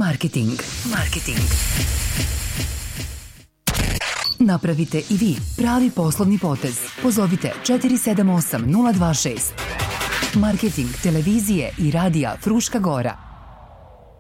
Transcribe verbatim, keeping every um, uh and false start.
Marketing. Marketing. Napravite i vi pravi poslovni potez. Pozovite četiri sedam osam nula dva šest. Marketing televizije i radija Fruška Gora.